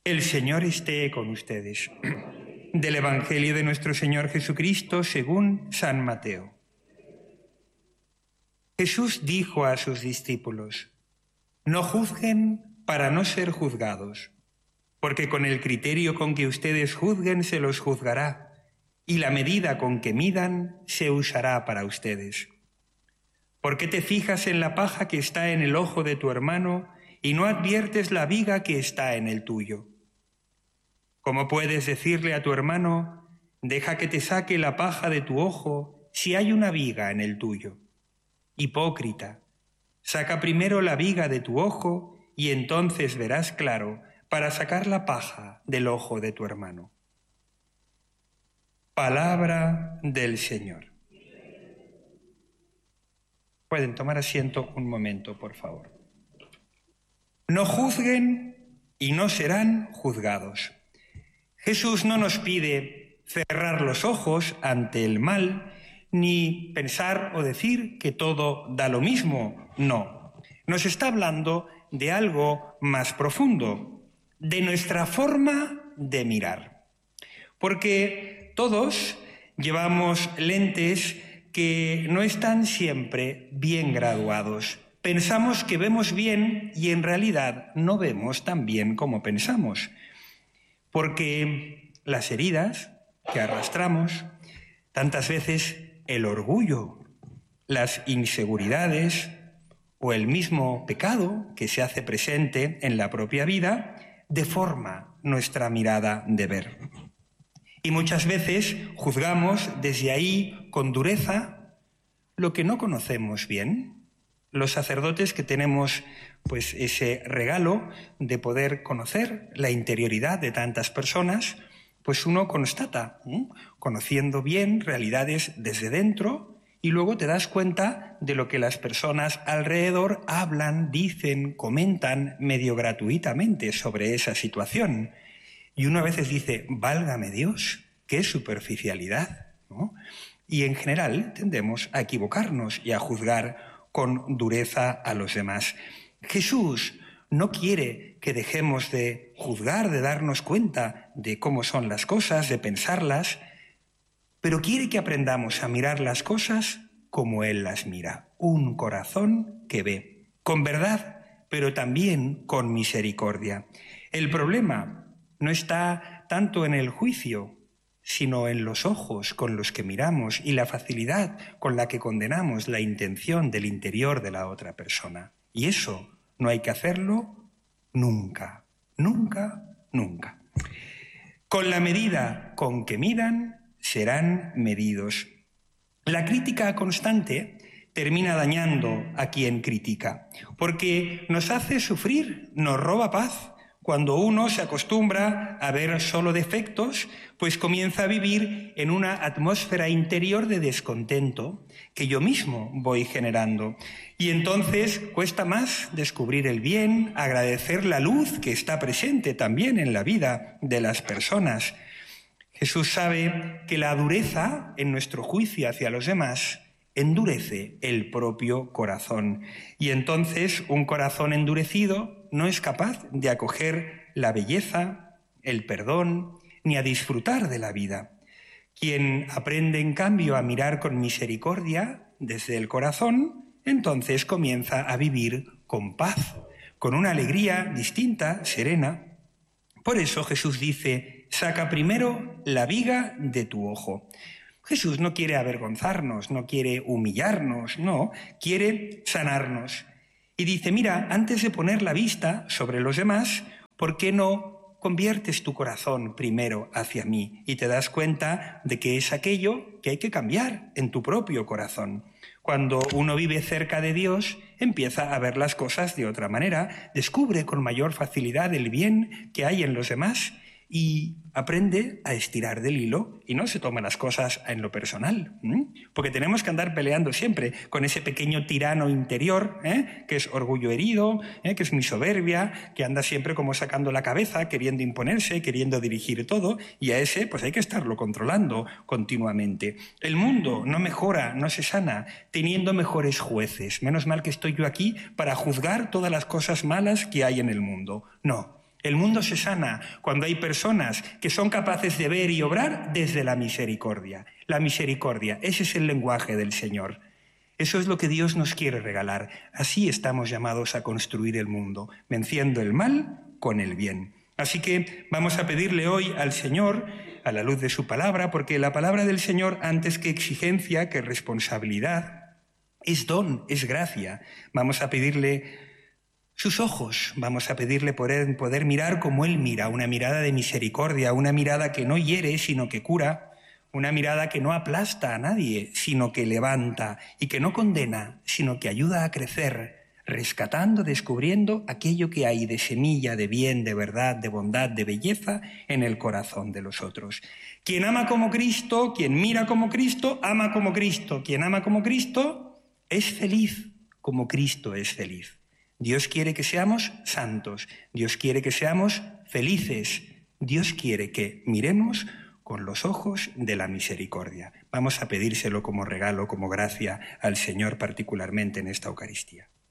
El Señor esté con ustedes. Del Evangelio de nuestro Señor Jesucristo según San Mateo. Jesús dijo a sus discípulos: no juzguen para no ser juzgados, porque con el criterio con que ustedes juzguen se los juzgará, y la medida con que midan se usará para ustedes. ¿Por qué te fijas en la paja que está en el ojo de tu hermano y no adviertes la viga que está en el tuyo? ¿Cómo puedes decirle a tu hermano: deja que te saque la paja de tu ojo si hay una viga en el tuyo? Hipócrita, saca primero la viga de tu ojo y entonces verás claro para sacar la paja del ojo de tu hermano. Palabra del Señor. Pueden tomar asiento un momento, por favor. No juzguen y no serán juzgados. Jesús no nos pide cerrar los ojos ante el mal, ni pensar o decir que todo da lo mismo. No, nos está hablando de algo más profundo, de nuestra forma de mirar. Porque todos llevamos lentes que no están siempre bien graduados. Pensamos que vemos bien y en realidad no vemos tan bien como pensamos. Porque las heridas que arrastramos, tantas veces el orgullo, las inseguridades o el mismo pecado que se hace presente en la propia vida, deforma nuestra mirada de ver. Y muchas veces juzgamos desde ahí con dureza lo que no conocemos bien. Los sacerdotes que tenemos pues ese regalo de poder conocer la interioridad de tantas personas, pues uno constata, conociendo bien realidades desde dentro, y luego te das cuenta de lo que las personas alrededor hablan, dicen, comentan medio gratuitamente sobre esa situación. Y uno a veces dice: válgame Dios, qué superficialidad, ¿no? Y en general tendemos a equivocarnos y a juzgar con dureza a los demás. Jesús no quiere que dejemos de juzgar, de darnos cuenta de cómo son las cosas, de pensarlas, pero quiere que aprendamos a mirar las cosas como Él las mira. Un corazón que ve, con verdad, pero también con misericordia. El problema no está tanto en el juicio, sino en los ojos con los que miramos y la facilidad con la que condenamos la intención del interior de la otra persona. Y eso no hay que hacerlo nunca, nunca, nunca. Con la medida con que midan, serán medidos. La crítica constante termina dañando a quien critica, porque nos hace sufrir, nos roba paz. Cuando uno se acostumbra a ver solo defectos, pues comienza a vivir en una atmósfera interior de descontento que yo mismo voy generando. Y entonces cuesta más descubrir el bien, agradecer la luz que está presente también en la vida de las personas. Jesús sabe que la dureza en nuestro juicio hacia los demás endurece el propio corazón. Y entonces un corazón endurecido no es capaz de acoger la belleza, el perdón, ni a disfrutar de la vida. Quien aprende, en cambio, a mirar con misericordia desde el corazón, entonces comienza a vivir con paz, con una alegría distinta, serena. Por eso Jesús dice: saca primero la viga de tu ojo. Jesús no quiere avergonzarnos, no quiere humillarnos, no, quiere sanarnos. Y dice: mira, antes de poner la vista sobre los demás, ¿por qué no conviertes tu corazón primero hacia mí? Y te das cuenta de que es aquello que hay que cambiar en tu propio corazón. Cuando uno vive cerca de Dios, empieza a ver las cosas de otra manera, descubre con mayor facilidad el bien que hay en los demás y aprende a estirar del hilo y no se toma las cosas en lo personal. Porque tenemos que andar peleando siempre con ese pequeño tirano interior, que es orgullo herido, que es muy soberbia, que anda siempre como sacando la cabeza, queriendo imponerse, queriendo dirigir todo, y a ese pues hay que estarlo controlando continuamente. El mundo no mejora, no se sana, teniendo mejores jueces. Menos mal que estoy yo aquí para juzgar todas las cosas malas que hay en el mundo. No. El mundo se sana cuando hay personas que son capaces de ver y obrar desde la misericordia. La misericordia, ese es el lenguaje del Señor. Eso es lo que Dios nos quiere regalar. Así estamos llamados a construir el mundo, venciendo el mal con el bien. Así que vamos a pedirle hoy al Señor, a la luz de su palabra, porque la palabra del Señor, antes que exigencia, que responsabilidad, es don, es gracia. Vamos a pedirle sus ojos, vamos a pedirle poder mirar como Él mira, una mirada de misericordia, una mirada que no hiere, sino que cura, una mirada que no aplasta a nadie, sino que levanta, y que no condena, sino que ayuda a crecer, rescatando, descubriendo aquello que hay de semilla, de bien, de verdad, de bondad, de belleza en el corazón de los otros. Quien ama como Cristo, quien mira como Cristo, ama como Cristo. Quien ama como Cristo es feliz como Cristo es feliz. Dios quiere que seamos santos, Dios quiere que seamos felices, Dios quiere que miremos con los ojos de la misericordia. Vamos a pedírselo como regalo, como gracia al Señor particularmente en esta Eucaristía.